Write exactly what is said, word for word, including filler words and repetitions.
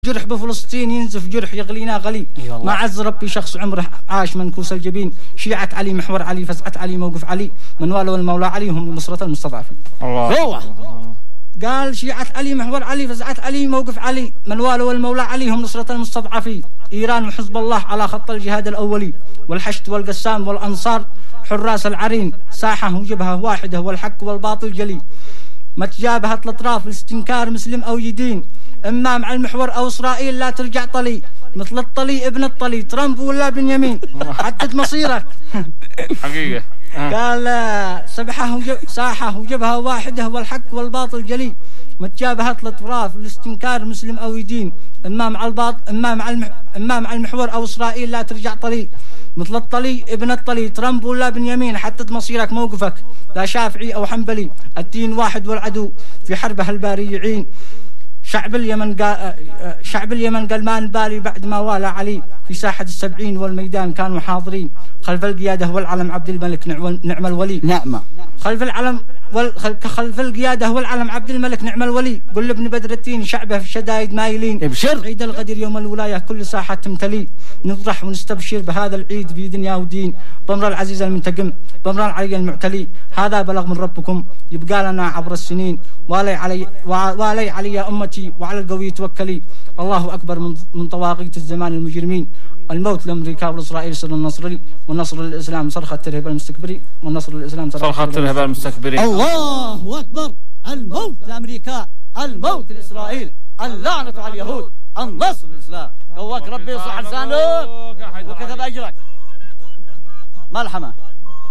جرح بفلسطين ينزف جرح يغلينا غلي. ما عز ربي شخص عمره عاش منكوس الجبين. شيعة علي محور علي فزعة علي موقف علي. من والوا المولى علي هم نصرة المستضعفين. الله قال شيعة علي محور علي فزعة علي موقف علي. من والوا المولى علي هم نصرة المستضعفين. إيران وحزب الله على خط الجهاد الأولي. والحشد والقسام والأنصار حراس العرين. ساحة وجبهة واحدة والحق والباطل جلي. ما تجابهت الأطراف الاستنكار مسلم أو يدين. إما مع المحور أو إسرائيل لا ترجع طلي. مثل الطلي ابن الطلي ترامب ولا بنيامين. حدد مصيرك. حقيقة. قال سبحة وجب ساحة وجبهة واحدة والحق والباطل جلي. متجابهت الأطراف الاستنكار مسلم أو يدين. إما مع الباطل إما مع المح... إما مع المحور أو إسرائيل لا ترجع طلي. مثل الطلي ابن الطلي ترامب ولا بنيامين. حدد مصيرك موقفك. لا شافعي أو حنبلي الدين واحد والعدو في حربه الباري يعين. شعب اليمن قال شعب اليمن قال ما نبالي بعد ما والى علي. في ساحة السبعين والميدان كانوا حاضرين. خلف القيادة والعلم عبد الملك نعم الولي. نعم. خلف العلم خلف القيادة والعلم عبد الملك نعم الولي. قل ابن بدر الدين شعبه في الشدايد مايلين. ابشر. عيد الغدير يوم الولاية كل ساحة تمتلي. نفرح ونستبشر بهذا العيد في دنيا ودين. ضمر العزيز المنتقم ضمر العلي المعتلي. هذا بلغ من ربكم يبقى لنا عبر السنين. والي علي والي علي يا أمتي وعلى القوي توكلي. الله أكبر من من طواغيت الزمان المجرمين. الموت لأمريكا والإسرائيل سر النصر والنصر للإسلام صرخة ترهب المستكبرين. والنصر للإسلام صرخة ترهب المستكبرين. الله أكبر. الموت لأمريكا الموت لإسرائيل اللعنة على اليهود النصر للإسلام. قواك ربي يصلح لسانك وكتب أجرك. ملحمة.